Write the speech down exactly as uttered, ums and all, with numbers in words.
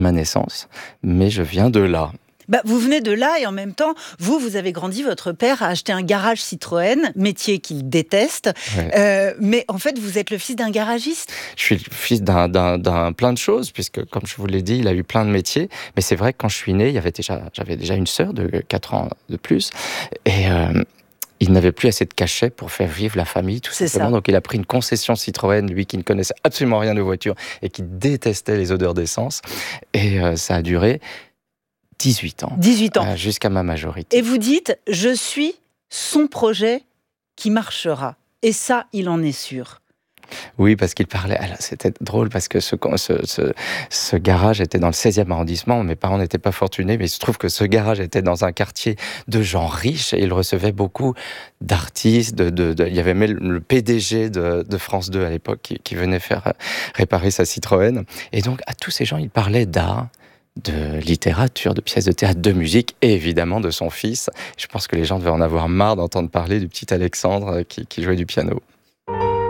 ma naissance, mais je viens de là. Bah, vous venez de là et en même temps, vous, vous avez grandi, votre père a acheté un garage Citroën, métier qu'il déteste, Ouais. euh, mais en fait, vous êtes le fils d'un garagiste. Je suis le fils d'un, d'un, d'un plein de choses, puisque, comme je vous l'ai dit, il a eu plein de métiers. Mais c'est vrai que quand je suis né, il y avait déjà, j'avais déjà une sœur de quatre ans de plus. Et euh, il n'avait plus assez de cachets pour faire vivre la famille, tout C'est simplement. ça. Donc il a pris une concession Citroën, lui qui ne connaissait absolument rien de voiture et qui détestait les odeurs d'essence. Et euh, ça a duré dix-huit ans, dix-huit ans. euh, jusqu'à ma majorité. Et vous dites, je suis son projet qui marchera. Et ça, il en est sûr. Oui, parce qu'il parlait. Alors, c'était drôle parce que ce, ce, ce, ce garage était dans le seizième arrondissement. Mes parents n'étaient pas fortunés, mais il se trouve que ce garage était dans un quartier de gens riches et il recevait beaucoup d'artistes. De, de, de, il y avait même le P D G de, de France deux à l'époque qui, qui venait faire réparer sa Citroën. Et donc, à tous ces gens, il parlait d'art, de littérature, de pièces de théâtre, de musique et évidemment de son fils. Je pense que les gens devaient en avoir marre d'entendre parler du petit Alexandre qui, qui jouait du piano.